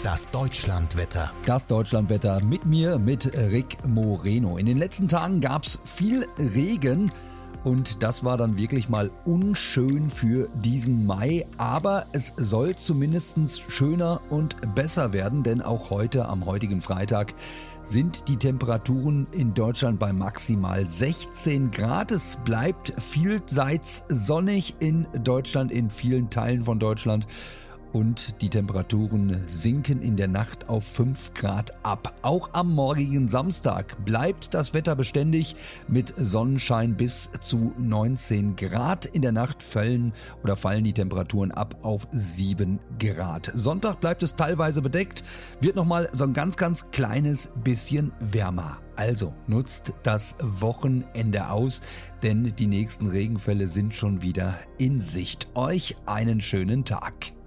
Das Deutschlandwetter. Das Deutschlandwetter mit mir, mit Rick Moreno. In den letzten Tagen gab es viel Regen und das war dann wirklich mal unschön für diesen Mai. Aber es soll zumindest schöner und besser werden, denn auch heute, am heutigen Freitag, sind die Temperaturen in Deutschland bei maximal 16 Grad. Es bleibt vielseits sonnig in Deutschland, in vielen Teilen von Deutschland. Und die Temperaturen sinken in der Nacht auf 5 Grad ab. Auch am morgigen Samstag bleibt das Wetter beständig mit Sonnenschein bis zu 19 Grad. In der Nacht fallen die Temperaturen ab auf 7 Grad. Sonntag bleibt es teilweise bedeckt, wird nochmal so ein ganz kleines bisschen wärmer. Also nutzt das Wochenende aus, denn die nächsten Regenfälle sind schon wieder in Sicht. Euch einen schönen Tag.